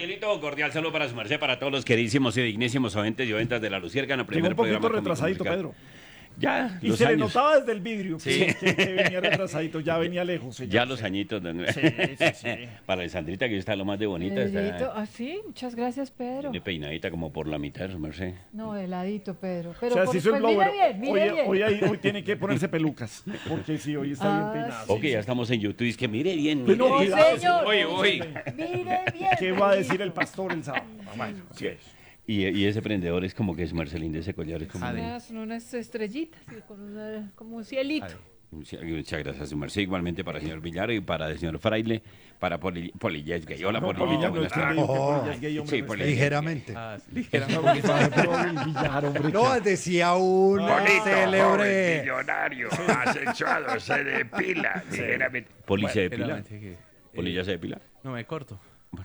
Marcelito, cordial saludo para su merced, para todos los queridísimos y dignísimos oyentes y oyentas de La Luciérgana. Llegó un poquito retrasadito, Pedro. Ya, Y los se le años. notaba desde el vidrio Sí. que venía retrasadito, ya venía lejos. Señor. Ya los añitos. ¿No? Sí. Para Alessandrita, que está lo más de bonita. Pedrito, Está sí, muchas gracias, Pedro. viene peinadita como por la mitad de su merced. No, de ladito, Pedro. O Pero sea, se hizo el pues blower. mire bien. Hoy tiene que ponerse pelucas, porque sí, hoy está bien peinado. Ok, ya estamos en YouTube. Es que mire bien. Pues no, mire. No, cuidado, señor. Uy. Mire bien. ¿Qué va a decir el pastor el sábado? Bueno, Sí. Y ese prendedor es como que es Marcelín de ese collar. Es como Son unas estrellitas, como un cielito. Muchas gracias, su merced. Igualmente para el señor Villar y para el señor Fraile, para Polilla es gay. Hola, no, Polilla. Polilla no buenas es que me tardes. dijo que Polilla es gay, hombre, Sí, no es Polilla. que- Ligeramente. El Villar, hombre, No, decía un célebre. millonario, asexuado, se depila. Ligeramente. ¿Poli se depila? ¿Polilla se depila? No, me corto.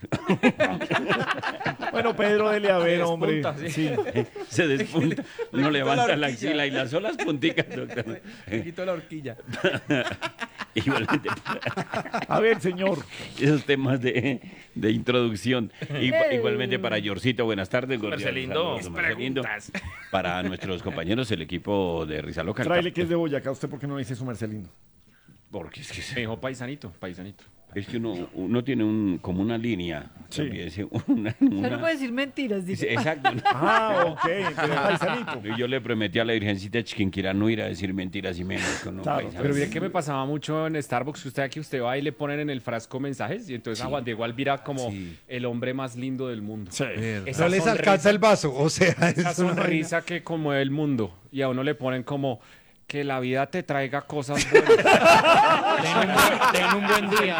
Bueno, Pedro, dele a ver, hombre. despunta, Sí. Se despunta, uno levanta la horquilla. axila y las solas punticas, doctor. Me quito la horquilla. Igualmente, A ver, señor. esos temas de introducción. Igualmente para Yorcito, buenas tardes. Marcelindo, Saludos, Marcelindo. Para nuestros compañeros, el equipo de Risa Loca. Fraile, que es de Boyacá, ¿usted por qué no le dice su Marcelino? Porque es que, Me dijo paisanito. es que uno tiene como una línea. Sí. Empiece O sea, no una- puede decir mentiras, Dice, dice. exacto. Ah, ok, pero paisanito. Y yo le prometí a la Virgencita Chiquinquirá no ir a decir mentiras y menos con un Claro, paisano. Pero bien que me pasaba mucho en Starbucks, que usted va y le ponen en el frasco mensajes y entonces a Juan Diego Alvira como el hombre más lindo del mundo. Sí. Esa No les sonrisa- alcanza el vaso, o sea, Esa es una sonrisa que como el mundo y a uno le ponen como que la vida te traiga cosas buenas. ten un buen día.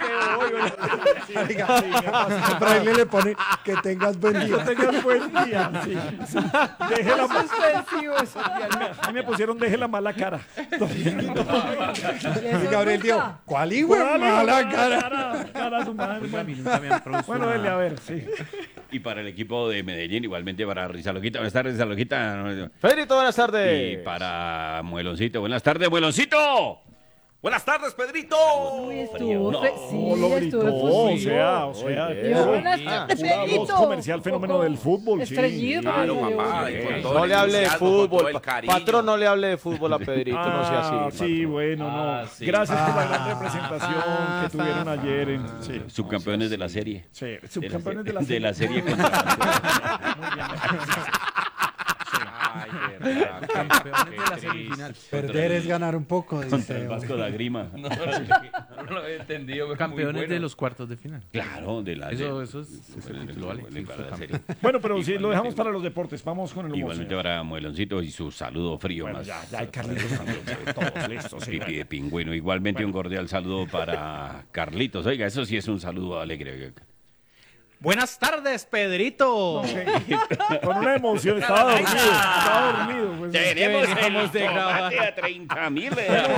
Oiga, a Fraile le pone que tengas buen Que día. tengas buen día. Sí. Deje la Suspensivo eso. A mí me pusieron deje la mala cara. Y Gabriel dijo, ¿cuál hijo de mala cara? Cara su madre. A mí nunca me han producido Bueno, dele a nada. ver, sí. Y para el equipo de Medellín, igualmente para Risa Loquita. Buenas tardes, Risa Loquita. Pedrito, buenas tardes. Y para Mueloncito. Buenas tardes, Mueloncito. Buenas tardes, Pedrito. Uy, estuvo. No, Sí, lo gritó, estuvo o efusivo. sea, Dios, buenas tardes, pura voz Pedrito. comercial, fenómeno del fútbol, sí. Estreñido, Claro, pero papá, yo- con todo No el le hable de entusiasmo, con todo fútbol. el cariño. Patrón, no le hable de fútbol a Pedrito, no sea así. sí, patrón. bueno, no. sí. Gracias por la gran representación que tuvieron ayer. Sí, Subcampeones de la serie. sí. Subcampeones de la De la serie contra Ay, verdad. Campeones de la semifinal. Perder es ganar un poco, contra dice. el Vasco da Grima. No lo había entendido. pero muy Campeones bueno. de los cuartos de final. Claro, de la Eso es lo vale. para la serie. Bueno, pero sí, lo dejamos para los deportes. Vamos con el humor. Igualmente señor. para Mueloncito y su saludo frío Bueno, más. ya hay Carlitos también, todos listos. Sí. Pipi de pingüino. Igualmente un cordial saludo para Carlitos. Oiga, eso sí es un saludo alegre. Buenas tardes, Pedrito. Con una emoción, estaba dormido. Pues, Tenemos el Venimos de grabar. tomate a 30.000.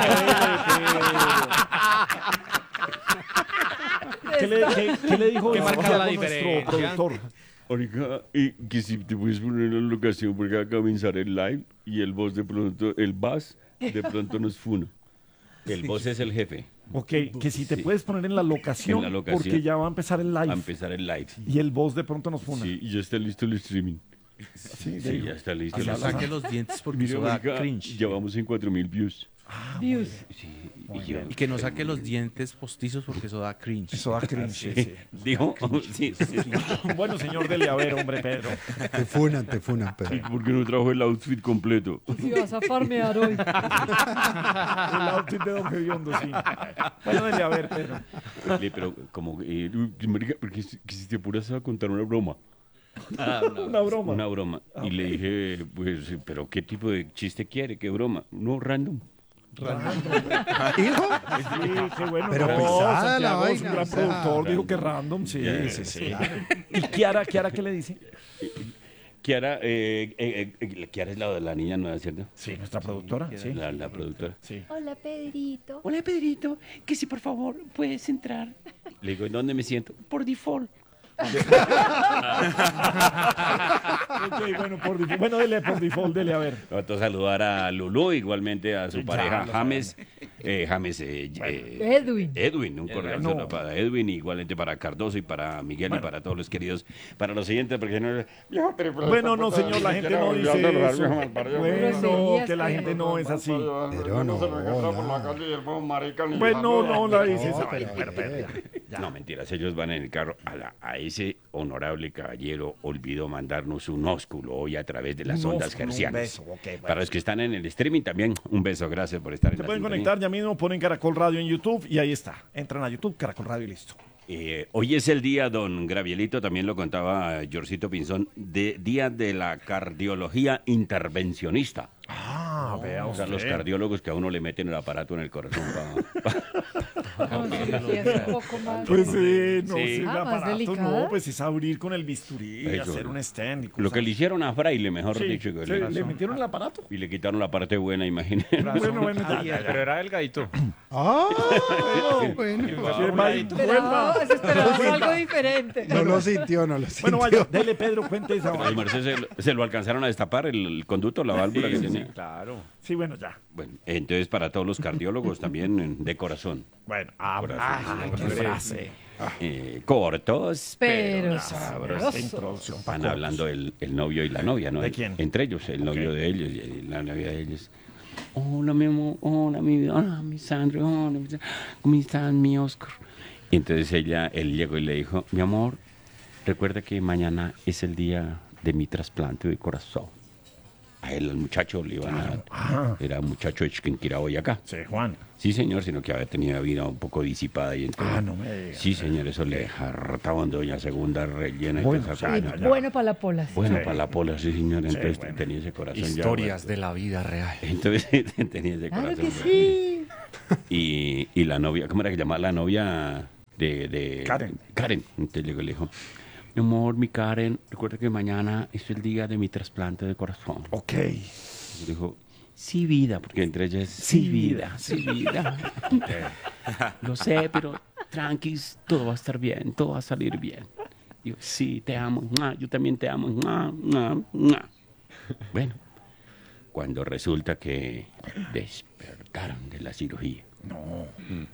¿Qué le dijo ¿Qué don marca Santiago, la nuestro diferencia? productor? Oiga, y que si te puedes poner en la locación porque va a comenzar el live y el boss de pronto, el bass de pronto nos funa. El boss es el jefe. Ok, que si te puedes poner en la locación, En la locación. porque ya va a empezar el live. A empezar el live. Y el voz de pronto nos funa. Sí, y ya está listo el streaming. Sí, Sí, ya está listo. Que no saque los dientes porque Mira, eso da oiga, cringe. ya vamos en 4.000 views. Views. Y que no saque los dientes postizos porque eso da cringe. Eso da cringe. Sí. ¿Dijo? Sí. Bueno, señor, dele a ver, hombre, Pedro. Te funan, ¿Y pero. por qué no trajo el outfit completo? Si vas a farmear hoy. El outfit de Don Gediondo, sí. Bueno, dele a ver, Pedro. Pero como, marica, porque que si te apuras a contar una broma. Una broma. Una broma. Y le dije, pues, pero ¿qué tipo de chiste quiere? ¿Qué broma? No, random. ¿Hijo? Sí, qué bueno. Pero No, pesada la Santiago es un vaina, gran o sea, productor, dijo que random, sí, Yeah. sí. ¿Y Kiara qué le dice? Kiara, Kiara es la niña nueva, ¿cierto? Sí, nuestra productora, sí. La productora. Sí. Hola, Pedrito. Hola, Pedrito, que si por favor puedes entrar. Le digo, ¿dónde me siento? Por default. Ok, bueno, bueno, dele por default, dele a ver. Otro saludar a Lulú, igualmente a su pareja James. Edwin, un cordial saludo para Edwin, igualmente para Cardoso y para Miguel y para todos los queridos. Para los siguientes, porque no. Bueno, no, señor, la gente no dice eso. Bueno, que la gente no es así. Pero no. Bueno, no la dice esa. No, mentiras, ellos van en el carro. A ese honorable caballero olvidó mandarnos un ósculo hoy a través de las ondas hercianas. Para los que están en el streaming también, un beso, gracias por estar en Se la pueden sintonía. conectar ya mismo, ponen Caracol Radio en YouTube y ahí está. Entran a YouTube, Caracol Radio y listo. Hoy es el día, don Gravielito, también lo contaba Jorcito Pinzón, día de la cardiología intervencionista. Ah, vea O sea, los cardiólogos que a uno le meten el aparato en el corazón. Con cirugía es un poco más. Pues no, Sí. sí, el Ah, más aparato delicada. no, pues es abrir con el bisturí y Eso, hacer un stand y Lo cosas. que le hicieron a Fraile, mejor Sí, dicho. Que ¿le metieron el aparato? y le quitaron la parte buena, imagínate. Bueno, ya. Pero era delgadito. Ah, bueno. Esperábamos algo diferente. No lo sintió, no lo sintió. Bueno, vaya, dele Pedro, cuente esa Ay, vaina. Mercedes, se lo alcanzaron a destapar el conducto, la válvula que tenía. Claro. Sí, bueno, ya. Bueno, entonces para todos los cardiólogos también de corazón. Bueno, Corazón. qué frase. Cortos, Pero sabrosos. Introducción. Van hablando el novio y la novia, ¿no? ¿De quién? Entre ellos, el novio de ellos y la novia de ellos. Hola, mi amor, hola, mi vida, hola, mi Sandra, hola, ¿cómo estás, mi Oscar? Y entonces él llegó y le dijo, mi amor, recuerda que mañana es el día de mi trasplante de corazón. A él, al muchacho, le iban a... Era un muchacho de Chiquinquirá hoy acá. Sí, Juan. Sí, señor, sino que había tenido vida un poco disipada. Y entonces, No me digas. sí, señor, eso le hartaban doña segunda rellena. Y Bueno, toda esa ya, cosa. ya. Bueno para la pola. Sí. Bueno, Sí. para la pola, sí, señor. Entonces bueno. tenía ese corazón Historias de la vida real. ya. Entonces tenía ese Claro corazón. que sí. Y la novia, ¿cómo era que llamaba la novia de Karen. Karen. Entonces llegó y le dijo, mi amor, mi Karen, recuerda que mañana es el día de mi trasplante de corazón. Ok. Y dijo, sí, vida, porque entre ellas, sí, vida, sí, vida. Lo sé, pero tranquis, todo va a estar bien, todo va a salir bien. Yo, sí, te amo, ¡mua! Yo también te amo. ¡Mua! ¡Mua! ¡Mua! Bueno, cuando resulta que despertaron de la cirugía. No.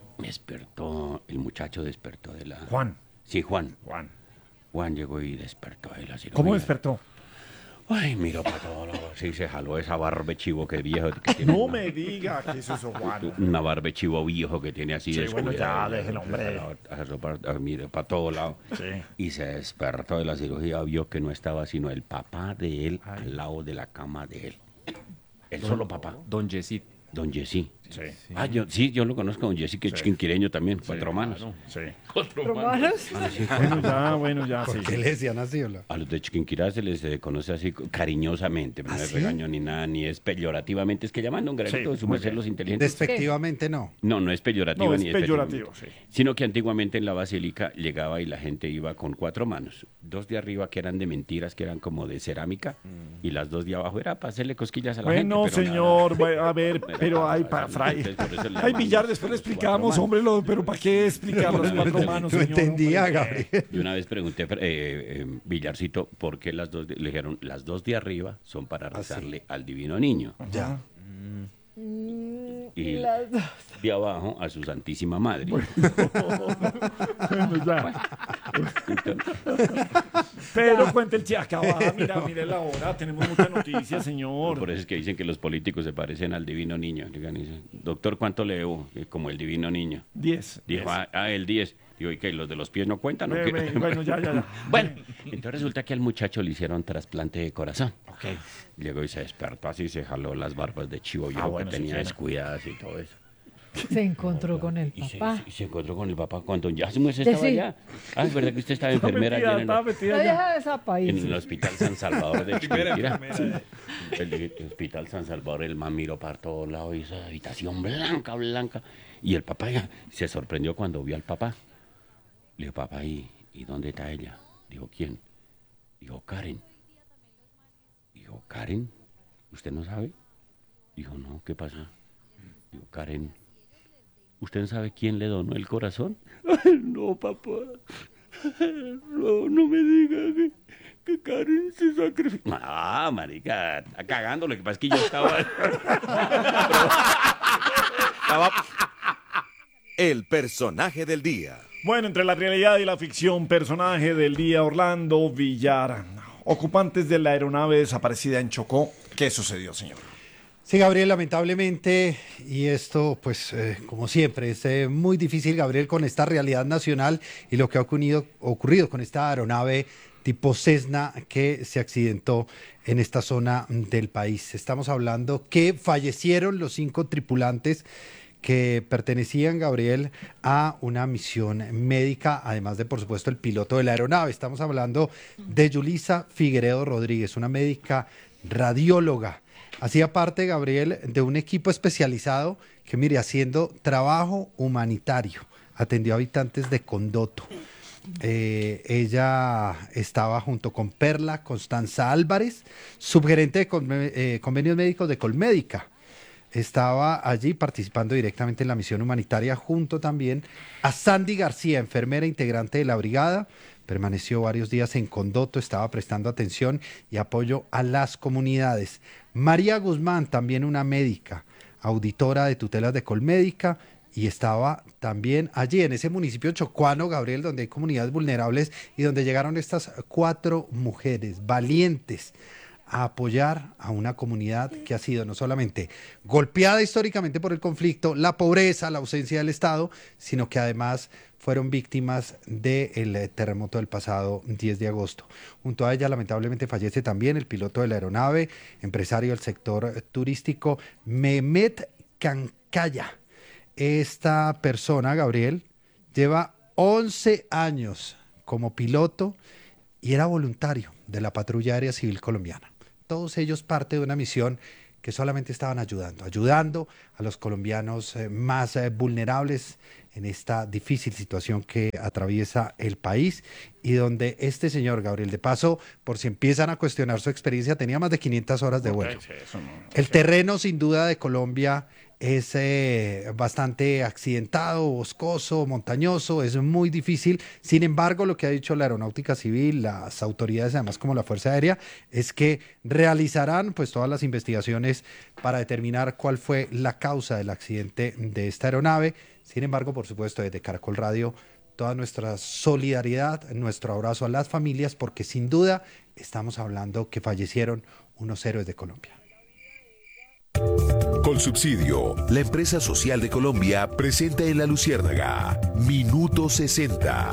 El muchacho despertó de la... Juan. Sí, Juan. Juan. Llegó y despertó de la cirugía. ¿Cómo despertó? Ay, miró para todos lados. Sí, se jaló esa barba chivo que viejo que tiene. No me diga que es eso, Juan. Una barba chivo viejo que tiene así Sí, bueno, ya, descubierta. deje el hombre. Mire, para todos lados. Sí. Y se despertó de la cirugía, vio que no estaba sino el papá de él al lado de la cama de él. El solo papá, Don Yesid. don Jessy. Sí. Ah, yo lo conozco, don Jessy, que es chiquinquireño también, 4 manos. Sí. ¿Romanos? Bueno, ya, ¿Por sí. qué le decían así? Hola? A los de Chiquinquirá se les conoce así cariñosamente, no es regaño ni nada, ni es peyorativamente, es que llaman don Granito, Sí, su muy merced bien. los inteligentes. Despectivamente no. No es peyorativo No, es ni peyorativo, sí. Sino que antiguamente en la basílica llegaba y la gente iba con 4 manos. 2 de arriba que eran de mentiras, que eran como de cerámica, y las 2 de abajo era para hacerle cosquillas a la gente. Bueno, pero nada. señor, a ver, pero hay para Fray. Entonces, por eso le Ay, llaman Villar, después le los 4 explicamos, manos. hombre, pero ¿para qué explicar los 4 manos, No señor? entendía, Hombre. Gabriel. Y una vez pregunté, Villarcito, ¿por qué le dijeron, las 2 de arriba son para rezarle al divino niño? Ya. Y Las dos. de abajo a su santísima madre. Bueno, ya. Pero cuente el chiacabá, mire la hora, tenemos mucha noticia, señor. Por eso es que dicen que los políticos se parecen al divino niño. Llegan y dicen, doctor, ¿cuánto le debo? Como el divino niño. 10. Dijo, el 10. Digo, ¿y qué? ¿Los de los pies no cuentan? ¿O qué? Bueno, ya. Bueno, entonces resulta que al muchacho le hicieron trasplante de corazón. Llegó y se despertó así, se jaló las barbas de chivo viejo bueno, que sí, tenía claro. descuidadas y todo eso. Se encontró con el Y papá. se encontró con el papá cuando ya se estaba Sí. allá. Ah, es verdad que usted estaba enfermera allá en Estaba el, metida La ya. vieja de esa en país. el Hospital San Salvador de Chiquinquirá. El Hospital San Salvador, el man miró para todos lados y esa habitación blanca. Y el papá ya se sorprendió cuando vio al papá. Le dijo, papá, ¿y dónde está ella? Dijo, ¿quién? Dijo, Karen. Dijo, ¿Karen? ¿Usted no sabe? Dijo, no, ¿qué pasó? Dijo, Karen, ¿usted no sabe quién le donó el corazón? Ay, no, papá. No me diga que Karen se sacrificó. Ah, marica, está cagando. Lo que pasa es que yo estaba... El personaje del día. Bueno, entre la realidad y la ficción, personaje del día, Orlando Villar. Ocupantes de la aeronave desaparecida en Chocó. ¿Qué sucedió, señor? Sí, Gabriel, lamentablemente, y esto, pues, como siempre, es muy difícil, Gabriel, con esta realidad nacional y lo que ha ocurrido con esta aeronave tipo Cessna que se accidentó en esta zona del país. Estamos hablando que fallecieron los 5 tripulantes que pertenecían, Gabriel, a una misión médica, además de, por supuesto, el piloto de la aeronave. Estamos hablando de Yulisa Figueredo Rodríguez, una médica radióloga. Hacía parte, Gabriel, de un equipo especializado que, mire, haciendo trabajo humanitario, atendió a habitantes de Condoto. Ella estaba junto con Perla Constanza Álvarez, subgerente de convenios médicos de Colmédica. Estaba allí participando directamente en la misión humanitaria, junto también a Sandy García, enfermera integrante de la brigada. Permaneció varios días en Condoto, estaba prestando atención y apoyo a las comunidades. María Guzmán, también una médica, auditora de tutelas de Colmédica, y estaba también allí en ese municipio chocuano, Gabriel, donde hay comunidades vulnerables y donde llegaron estas 4 mujeres valientes a apoyar a una comunidad que ha sido no solamente golpeada históricamente por el conflicto, la pobreza, la ausencia del Estado, sino que además fueron víctimas del terremoto del pasado 10 de agosto. Junto a ella, lamentablemente, fallece también el piloto de la aeronave, empresario del sector turístico, Mehmet Cancaya. Esta persona, Gabriel, lleva 11 años como piloto y era voluntario de la Patrulla Aérea Civil Colombiana. Todos ellos parte de una misión que solamente estaban ayudando a los colombianos más vulnerables en esta difícil situación que atraviesa el país y donde este señor, Gabriel, de paso, por si empiezan a cuestionar su experiencia, tenía más de 500 horas de vuelo. El terreno, sin duda, de Colombia es bastante accidentado, boscoso, montañoso, es muy difícil. Sin embargo, lo que ha dicho la Aeronáutica Civil, las autoridades, además como la Fuerza Aérea, es que realizarán pues todas las investigaciones para determinar cuál fue la causa del accidente de esta aeronave. Sin embargo, por supuesto, desde Caracol Radio, toda nuestra solidaridad, nuestro abrazo a las familias, porque sin duda estamos hablando que fallecieron unos héroes de Colombia. Colsubsidio, la empresa social de Colombia, presenta en La Luciérnaga Minuto 60.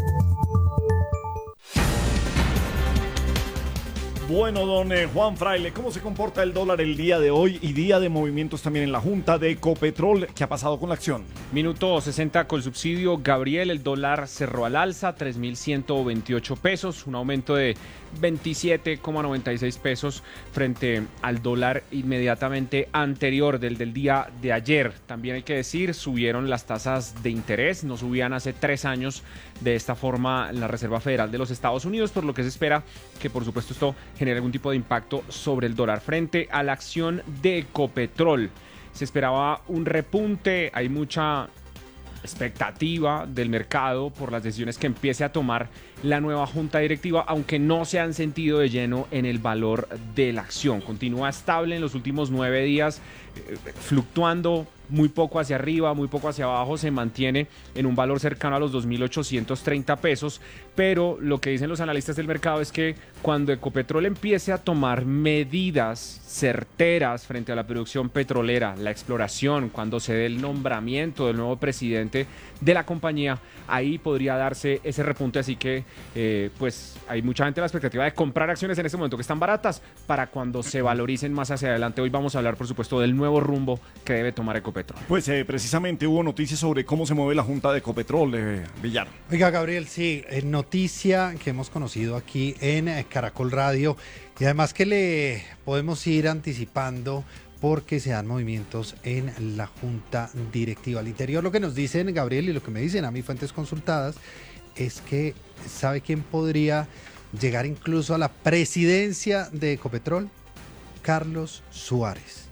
Bueno, don Juan Fraile, ¿cómo se comporta el dólar el día de hoy y día de movimientos también en la Junta de Ecopetrol? ¿Qué ha pasado con la acción? Minuto 60 con subsidio. Gabriel, el dólar cerró al alza, 3.128 pesos, un aumento de 27,96 pesos frente al dólar inmediatamente anterior del día de ayer. También hay que decir, subieron las tasas de interés, no subían hace 3 años de esta forma la Reserva Federal de los Estados Unidos, por lo que se espera que por supuesto esto genere algún tipo de impacto sobre el dólar. Frente a la acción de Ecopetrol, se esperaba un repunte, hay mucha expectativa del mercado por las decisiones que empiece a tomar la nueva junta directiva, aunque no se han sentido de lleno en el valor de la acción. Continúa estable en los últimos 9 días, fluctuando muy poco hacia arriba, muy poco hacia abajo, se mantiene en un valor cercano a los 2.830 pesos, pero lo que dicen los analistas del mercado es que cuando Ecopetrol empiece a tomar medidas certeras frente a la producción petrolera, la exploración, cuando se dé el nombramiento del nuevo presidente de la compañía, ahí podría darse ese repunte, así que pues hay mucha gente a la expectativa de comprar acciones en este momento que están baratas para cuando se valoricen más hacia adelante. Hoy vamos a hablar, por supuesto, del nuevo rumbo que debe tomar Ecopetrol. Pues precisamente hubo noticias sobre cómo se mueve la Junta de Ecopetrol, Villar. Oiga, Gabriel, sí, noticia que hemos conocido aquí en Caracol Radio y además que le podemos ir anticipando porque se dan movimientos en la Junta Directiva. Al interior lo que nos dicen, Gabriel, y lo que me dicen a mí fuentes consultadas, es que ¿sabe quién podría llegar incluso a la presidencia de Ecopetrol? Carlos Suárez,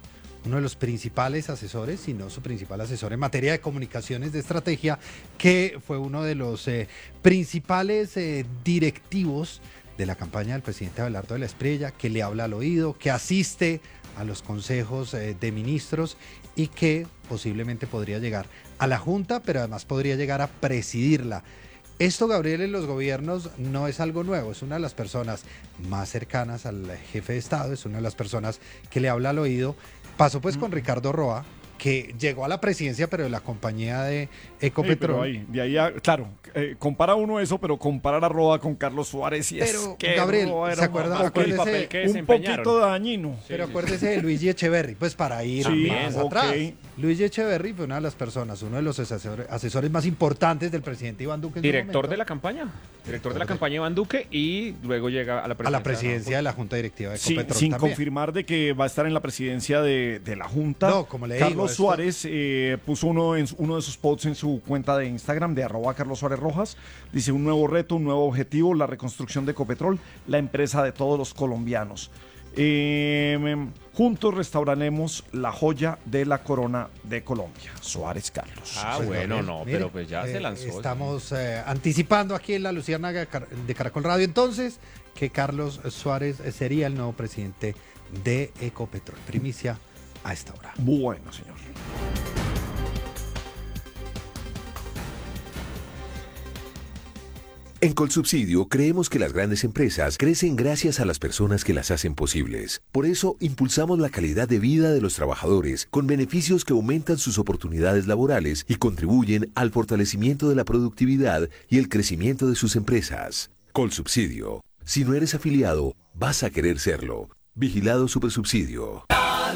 uno de los principales asesores, si no su principal asesor en materia de comunicaciones de estrategia, que fue uno de los principales directivos de la campaña del presidente Abelardo de la Espriella, que le habla al oído, que asiste a los consejos de ministros y que posiblemente podría llegar a la Junta, pero además podría llegar a presidirla. Esto, Gabriel, en los gobiernos no es algo nuevo, es una de las personas más cercanas al jefe de Estado, es una de las personas que le habla al oído. Pasó pues con Ricardo Roa, que llegó a la presidencia, pero de la compañía de Ecopetrol. Sí, de ahí claro, compara uno eso, pero comparar a Roa con Carlos Suárez y pero, es que Gabriel, ¿se acuerda? Acuérdese, un poquito dañino. Pero acuérdese de Luigi Echeverry, pues para ir más atrás. Luigi Echeverry fue una de las personas, uno de los asesores más importantes del presidente Iván Duque. Director de la campaña. Director de la campaña Iván Duque y luego llega a la presidencia de la Junta Directiva de Ecopetrol. Sin también confirmar de que va a estar en la presidencia de la Junta. No, como le digo, Carlos Suárez puso uno de sus posts en su cuenta de Instagram de @CarlosSuárezRojas. Dice: un nuevo reto, un nuevo objetivo, la reconstrucción de Ecopetrol, la empresa de todos los colombianos. Juntos restauraremos la joya de la corona de Colombia. Suárez Carlos. Pues bueno, no, mire, pero pues ya se lanzó. Estamos anticipando aquí en la Luciérnaga de Caracol Radio entonces que Carlos Suárez sería el nuevo presidente de Ecopetrol. Primicia a esta hora. Bueno, señor. En Colsubsidio creemos que las grandes empresas crecen gracias a las personas que las hacen posibles. Por eso impulsamos la calidad de vida de los trabajadores con beneficios que aumentan sus oportunidades laborales y contribuyen al fortalecimiento de la productividad y el crecimiento de sus empresas. Colsubsidio. Si no eres afiliado, vas a querer serlo. Vigilado Supersubsidio.